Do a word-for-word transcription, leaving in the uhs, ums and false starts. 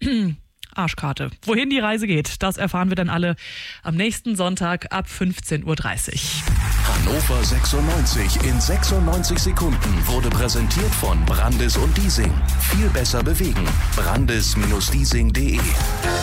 Arschkarte. Wohin die Reise geht, das erfahren wir dann alle am nächsten Sonntag ab fünfzehn Uhr dreißig. Hannover sechsundneunzig in sechsundneunzig Sekunden wurde präsentiert von Brandis und Diesing. Viel besser bewegen. Brandis Diesing punkt de